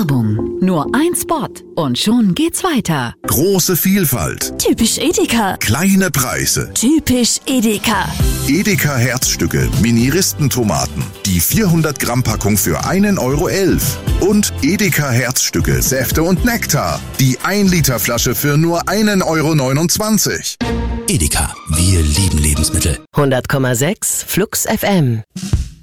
Werbung. Nur ein Spot und schon geht's weiter. Große Vielfalt. Typisch Edeka. Kleine Preise. Typisch Edeka. Edeka Herzstücke, Mini-Ristentomaten. Die 400 Gramm Packung für 1,11 €. Und Edeka Herzstücke, Säfte und Nektar. Die 1 Liter Flasche für nur 1,29 €. Edeka, wir lieben Lebensmittel. 100,6 Flux FM.